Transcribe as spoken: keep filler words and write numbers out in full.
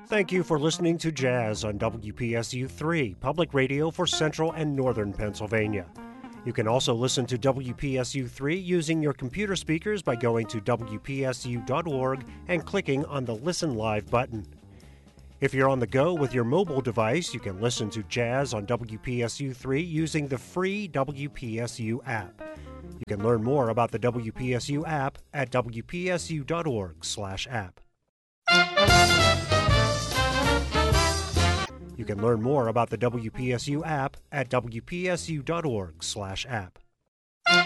Thank you for listening to Jazz on W P S U three, public radio for central and northern Pennsylvania. You can also listen to W P S U three using your computer speakers by going to W P S U dot org and clicking on the Listen Live button. If you're on the go with your mobile device, you can listen to Jazz on W P S U three using the free W P S U app. You can learn more about the W P S U app at W P S U dot org slash app. You can learn more about the W P S U app at W P S U dot org slash app.